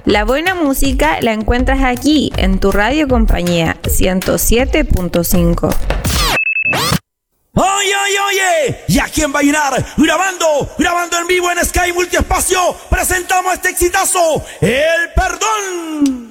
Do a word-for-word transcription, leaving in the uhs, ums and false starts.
La buena música la encuentras aquí, en tu radio compañía, ciento siete punto cinco. Oye, oye, oye, ¿y a quién va a llenar? Grabando, grabando en vivo en Sky Multiespacio, presentamos este exitazo, El Perdón.